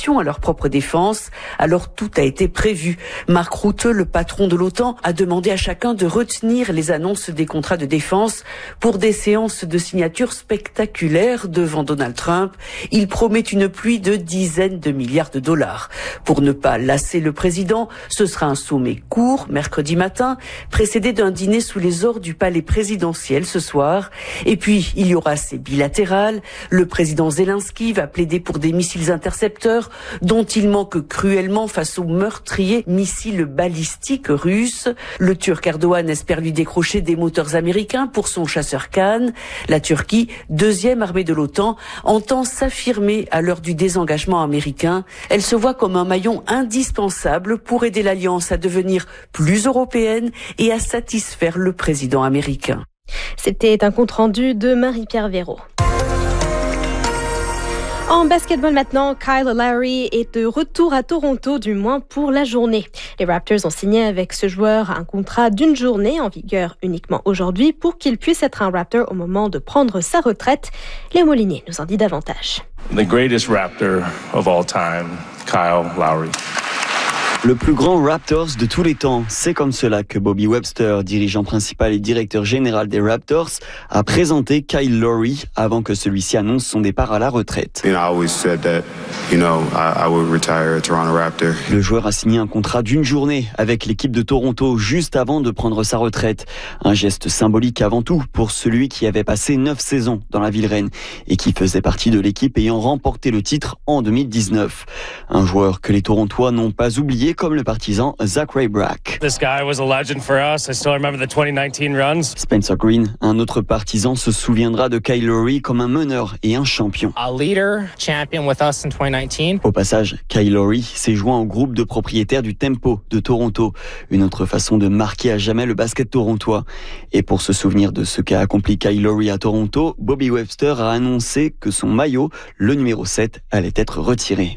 munitions à leur propre défense. Alors tout a été prévu. Mark Rutte, le patron de l'OTAN, a demandé à chacun de retenir les annonces des contrats de défense pour des séances de signature spectaculaires devant Donald Trump. Il promet une pluie de dizaines de milliards de dollars. Pour ne pas lasser le président, ce sera un sommet court, mercredi matin, précédé d'un dîner sous les ors du palais présidentiel ce soir. Et puis, il y aura ces bilatérales. Le président Zelensky va plaider pour des missiles intercepteurs dont il manque cruellement face aux meurtriers missiles balistiques russes. Le Turc Erdogan espère lui décrocher des moteurs américains pour son chasseur Khan. La Turquie, deuxième armée de l'OTAN, entend s'affirmer à l'heure du désengagement américain. Elle se voit comme un maillon indispensable pour aider l'Alliance à devenir plus européenne et à satisfaire le président américain. C'était un compte-rendu de Marie-Pierre Véraud. En basketball maintenant, Kyle Lowry est de retour à Toronto, du moins pour la journée. Les Raptors ont signé avec ce joueur un contrat d'une journée en vigueur uniquement aujourd'hui pour qu'il puisse être un Raptor au moment de prendre sa retraite. Léo Molinier nous en dit davantage. The greatest Raptor of all time, Kyle Lowry. Le plus grand Raptors de tous les temps, c'est comme cela que Bobby Webster, dirigeant principal et directeur général des Raptors, a présenté Kyle Lowry avant que celui-ci annonce son départ à la retraite. Le joueur a signé un contrat d'une journée avec l'équipe de Toronto juste avant de prendre sa retraite. Un geste symbolique avant tout pour celui qui avait passé 9 saisons dans la ville reine et qui faisait partie de l'équipe ayant remporté le titre en 2019. Un joueur que les Torontois n'ont pas oublié, comme le partisan Zach Raybrack. Spencer Green, un autre partisan, se souviendra de Kyle Lowry comme un meneur et un champion. Au passage, Kyle Lowry s'est joint au groupe de propriétaires du Tempo de Toronto, une autre façon de marquer à jamais le basket torontois. Et pour se souvenir de ce qu'a accompli Kyle Lowry à Toronto, Bobby Webster a annoncé que son maillot, le numéro 7, allait être retiré.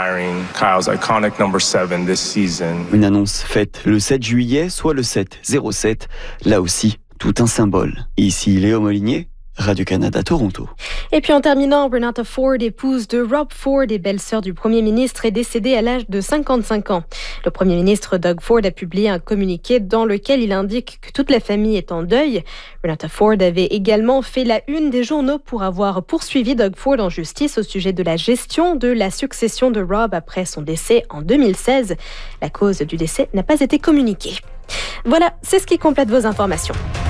Une annonce faite le 7 juillet, soit le 7-07. Là aussi, tout un symbole. Ici Léo Molinier, Radio-Canada, Toronto. Et puis en terminant, Renata Ford, épouse de Rob Ford et belle-sœur du Premier ministre, est décédée à l'âge de 55 ans. Le Premier ministre Doug Ford a publié un communiqué dans lequel il indique que toute la famille est en deuil. Renata Ford avait également fait la une des journaux pour avoir poursuivi Doug Ford en justice au sujet de la gestion de la succession de Rob après son décès en 2016. La cause du décès n'a pas été communiquée. Voilà, c'est ce qui complète vos informations.